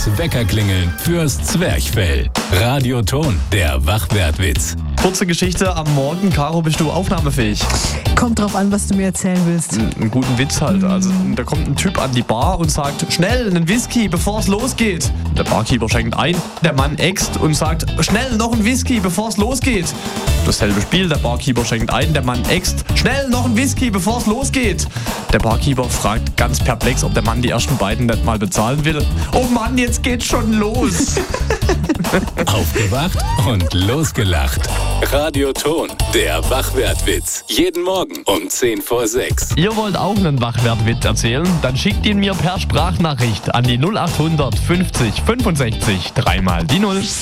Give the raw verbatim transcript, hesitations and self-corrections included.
Das Weckerklingeln fürs Zwerchfell. Radioton, der Wachwertwitz. Kurze Geschichte am Morgen. Caro, bist du aufnahmefähig? Kommt drauf an, was du mir erzählen willst. Einen guten Witz halt. Also da kommt ein Typ an die Bar und sagt, schnell, einen Whisky, bevor es losgeht. Der Barkeeper schenkt ein. Der Mann äxt und sagt, schnell, noch ein Whisky, bevor es losgeht. Dasselbe Spiel, der Barkeeper schenkt ein. Der Mann äxt, schnell, noch ein Whisky, bevor es losgeht. Der Barkeeper fragt ganz perplex, ob der Mann die ersten beiden nicht mal bezahlen will. Oh Mann, jetzt geht's schon los. Aufgewacht und losgelacht. Radioton, der Wachwertwitz. Jeden Morgen um zehn vor sechs. Ihr wollt auch einen Wachwertwitz erzählen? Dann schickt ihn mir per Sprachnachricht an die null acht hundert fünfzig fünfundsechzig dreimal die null.